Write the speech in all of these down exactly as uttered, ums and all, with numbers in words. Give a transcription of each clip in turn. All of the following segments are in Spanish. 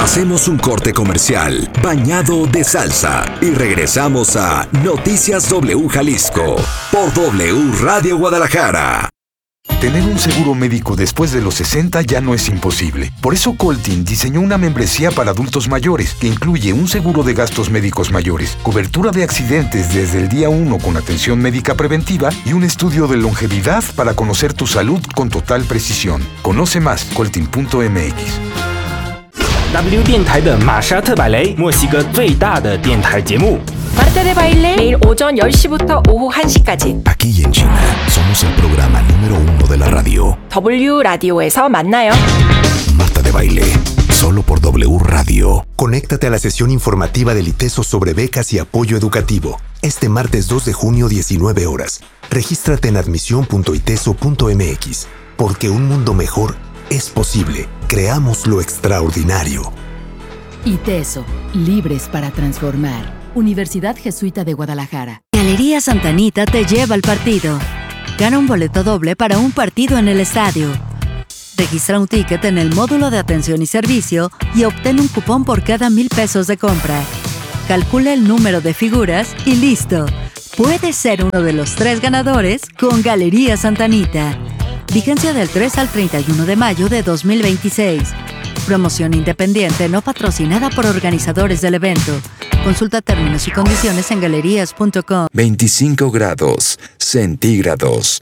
Hacemos un corte comercial bañado de salsa y regresamos a Noticias W Jalisco por W Radio Guadalajara. Tener un seguro médico después de los sesenta ya no es imposible. Por eso Coltin diseñó una membresía para adultos mayores que incluye un seguro de gastos médicos mayores, cobertura de accidentes desde el día uno con atención médica preventiva y un estudio de longevidad para conocer tu salud con total precisión. Conoce más, coltin punto m x. W 电台的玛莎特百雷，墨西哥最大的电台节目。 Marta de Baile 매일 오전 열 시부터 오후 한 시까지. Aquí en China somos el programa número uno de la radio. W 라디오에서 만나요. Marta de Baile, solo por W Radio. Conéctate a la sesión informativa del ITESO sobre becas y apoyo educativo. Este martes dos de junio, diecinueve horas. Regístrate en admisión punto iteso punto m x. Porque un mundo mejor es posible. Creamos lo extraordinario. ITESO, libres para transformar. Universidad Jesuita de Guadalajara. Galería Santa Anita te lleva al partido. Gana un boleto doble para un partido en el estadio. Registra un ticket en el módulo de atención y servicio y obtén un cupón por cada mil pesos de compra. Calcula el número de figuras y listo. Puedes ser uno de los tres ganadores con Galería Santa Anita. Vigencia del tres al treinta y uno de mayo de dos mil veintiséis. Promoción independiente no patrocinada por organizadores del evento. Consulta términos y condiciones en galerías punto com. veinticinco grados centígrados.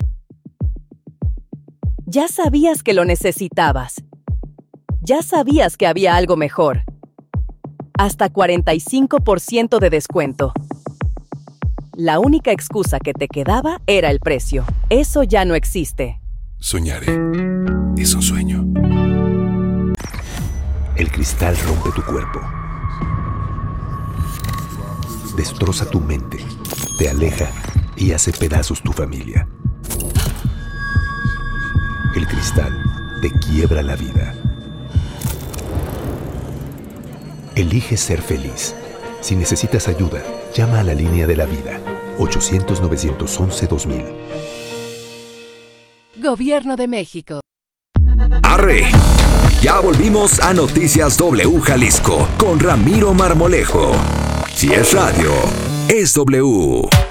Ya sabías que lo necesitabas. Ya sabías que había algo mejor. Hasta cuarenta y cinco por ciento de descuento. La única excusa que te quedaba era el precio. Eso ya no existe. Soñaré. Es un sueño. El cristal rompe tu cuerpo. Destroza tu mente, te aleja y hace pedazos tu familia. El cristal te quiebra la vida. Elige ser feliz. Si necesitas ayuda, llama a la línea de la vida. ochocientos, novecientos once, dos mil. Gobierno de México. ¡Arre! Ya volvimos a Noticias W Jalisco con Ramiro Marmolejo. Si es radio, es W.